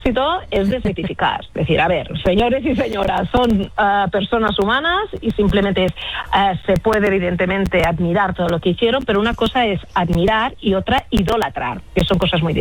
es desmitificar. Es decir, a ver, señores y señoras, son personas humanas y simplemente se puede evidentemente admirar todo lo que hicieron, pero una cosa es admirar y otra idolatrar, que son cosas muy